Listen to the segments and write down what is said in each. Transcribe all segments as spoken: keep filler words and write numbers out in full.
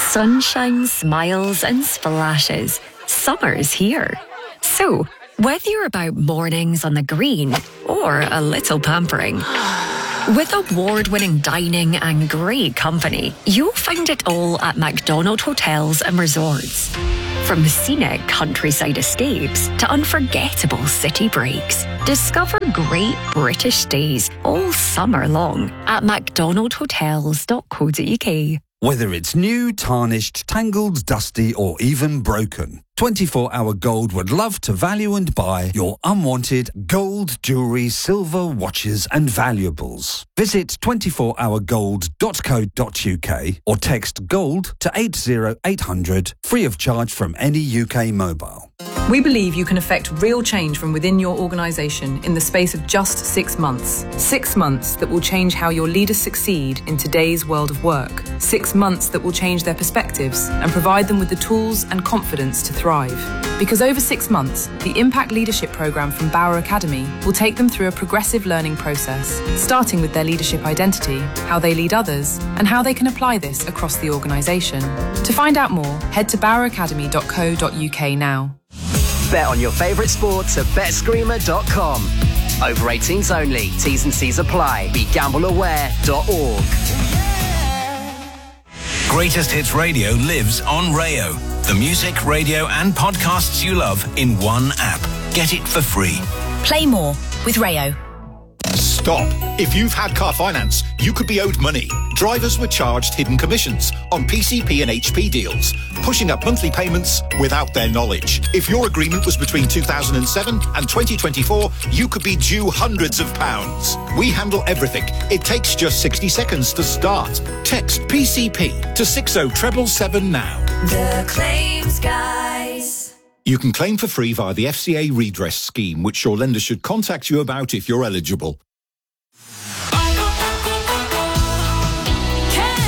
Sunshine, smiles and splashes. Summer's here. So, whether you're about mornings on the green or a little pampering, with award-winning dining and great company, you'll find it all at McDonald Hotels and Resorts. From scenic countryside escapes to unforgettable city breaks, discover great British stays all summer long at macdonald hotels dot co dot uk. Whether it's new, tarnished, tangled, dusty or even broken, twenty-four hour Gold would love to value and buy your unwanted gold, jewellery, silver, watches and valuables. Visit twenty-four hour gold dot co dot uk or text GOLD to eight zero eight hundred free of charge from any U K mobile. We believe you can affect real change from within your organisation in the space of just six months. Six months that will change how your leaders succeed in today's world of work. Six months that will change their perspectives and provide them with the tools and confidence to thrive. Because over six months, the Impact Leadership Programme from Bauer Academy will take them through a progressive learning process, starting with their leadership identity, how they lead others, and how they can apply this across the organisation. To find out more, head to bauer academy dot co dot uk now. Bet on your favourite sports at bet screamer dot com. Over eighteens only. T's and C's apply. Be gamble aware dot org. Greatest Hits Radio lives on Rayo. The music, radio and podcasts you love in one app. Get it for free. Play more with Rayo. Stop. If you've had car finance, you could be owed money. Drivers were charged hidden commissions on P C P and H P deals, pushing up monthly payments without their knowledge. If your agreement was between two thousand seven and twenty twenty-four, you could be due hundreds of pounds. We handle everything. It takes just sixty seconds to start. Text P C P to six oh seven seven now. The Claims Guys. You can claim for free via the F C A redress scheme, which your lender should contact you about if you're eligible.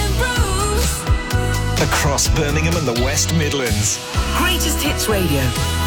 Across Birmingham and the West Midlands. Greatest Hits Radio.